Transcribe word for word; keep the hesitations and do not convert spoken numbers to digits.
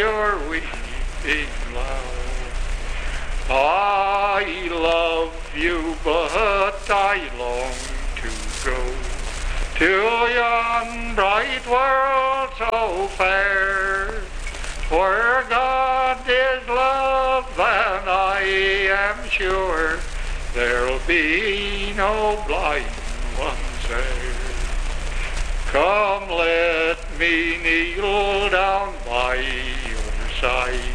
your weeping loud. I love you, but I long to go to yon bright world so fair, where God is love, and I am sure there'll be no blind ones there. Come, let me kneel down by your side.